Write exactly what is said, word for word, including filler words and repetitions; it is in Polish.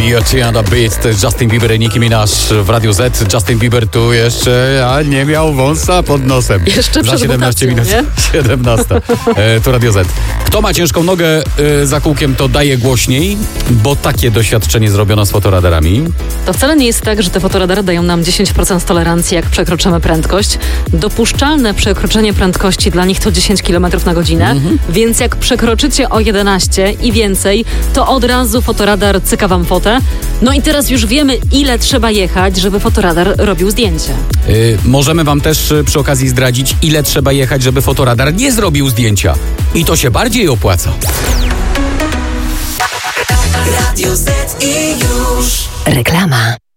Beauty and a Beat, to jest Justin Bieber i Nicki Minaj w Radiu Z. Justin Bieber tu jeszcze a nie miał wąsa pod nosem. Jeszcze za przed siedemnaście wakacją, minut. siedemnaście. E, to Radio Z. Kto ma ciężką nogę e, za kółkiem, to daje głośniej, bo takie doświadczenie zrobiono z fotoradarami. To wcale nie jest tak, że te fotoradary dają nam dziesięć procent tolerancji, jak przekroczymy prędkość. Dopuszczalne przekroczenie prędkości dla nich to dziesięć kilometrów na godzinę, mhm. więc jak przekroczycie o jedenaście i więcej, to od razu fotoradar cyka wam fotę. No i teraz już wiemy, ile trzeba jechać, żeby fotoradar robił zdjęcie. Yy, możemy wam też yy, przy okazji zdradzić, ile trzeba jechać, żeby fotoradar nie zrobił zdjęcia. I to się bardziej opłaca. Radio Z i już. Reklama.